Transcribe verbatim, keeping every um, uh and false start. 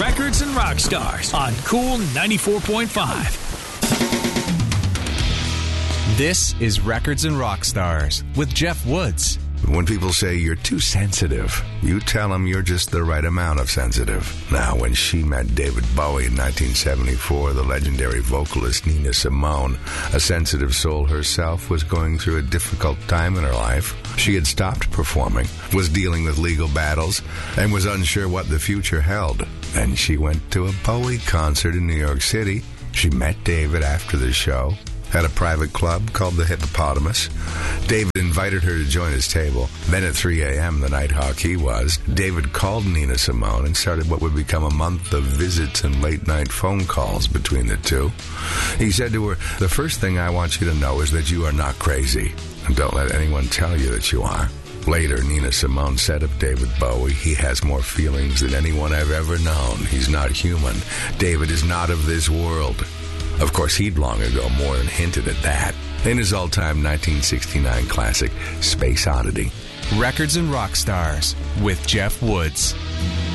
Records and Rock Stars on Cool ninety-four point five. This is Records and Rock Stars with Jeff Woods. When people say you're too sensitive, you tell them you're just the right amount of sensitive. Now, when she met David Bowie in nineteen seventy-four, the legendary vocalist Nina Simone, a sensitive soul herself, was going through a difficult time in her life. She had stopped performing, was dealing with legal battles, and was unsure what the future held. Then she went to a Bowie concert in New York City. She met David after the show at a private club called the Hippopotamus. David invited her to join his table. Then at three a.m., the nighthawk he was, David called Nina Simone and started what would become a month of visits and late-night phone calls between the two. He said to her, "The first thing I want you to know is that you are not crazy, and don't let anyone tell you that you are." Later, Nina Simone said of David Bowie, "He has more feelings than anyone I've ever known. He's not human. David is not of this world." Of course, he'd long ago more than hinted at that in his all-time nineteen sixty-nine classic, Space Oddity. Records and Rock Stars with Jeff Woods.